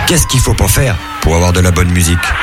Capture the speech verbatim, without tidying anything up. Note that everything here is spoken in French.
Qu'est-ce qu'il faut pas faire pour avoir de la bonne musique ?